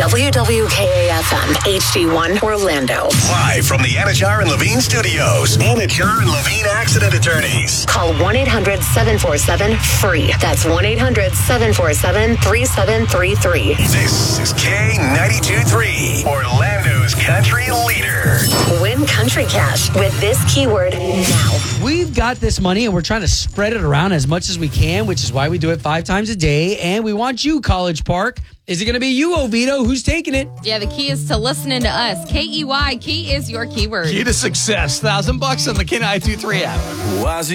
WWKA-FM, HD1 Orlando. Live from the Anajar and Levine studios. Anajar and Levine Accident Attorneys. Call 1-800-747-FREE. That's 1-800-747-3733. This is K92.3, Orlando's country leader. Win Country Cash with this keyword now. We've got this money and we're trying to spread it around as much as we can, which is why we do it 5 times a day. And we want you, College Park. Is it going to be you, Oviedo? Who's taking it? Yeah, the key is to listening to us. K-E-Y, key is your keyword. Key to success. $1,000 on the K92.3 app.